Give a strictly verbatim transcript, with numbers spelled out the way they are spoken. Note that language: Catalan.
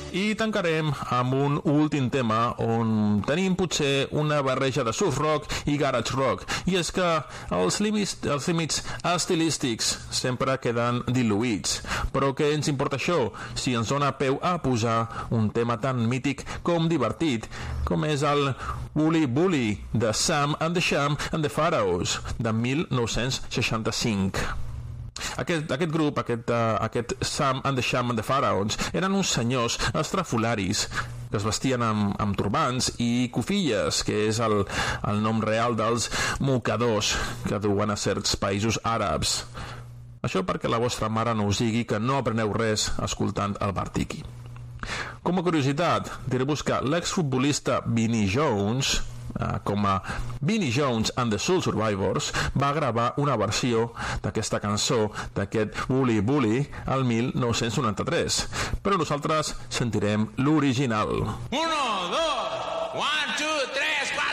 I tancarem amb un últim tema on tenim potser una barreja de surf rock i garage rock, i és que els límits, els límits estilístics sempre queden diluïts, però què ens importa això si ens dona peu a posar un tema tan mític com divertit com és el Wooly Bully de Sam and the Sham and the Pharaohs de mil nou-cents seixanta-cinc. Aquest, aquest grup, aquest, uh, aquest Sam and the Sham and the Pharaohs, eren uns senyors estrafolaris que es vestien amb, amb turbants i cofilles, que és el, el nom real dels mocadors que duen a certs països àrabs. Això perquè la vostra mare no us digui que no apreneu res escoltant el Bartiki. Com a curiositat, diré-vos que l'exfutbolista Vinnie Jones, Uh, com a Vinnie Jones and the Soul Survivors, va gravar una versió d'aquesta cançó, d'aquest Wooly Bully, al mil nou-cents noranta-tres, però nosaltres sentirem l'original. Uno, dos, one, two, tres, cuatro.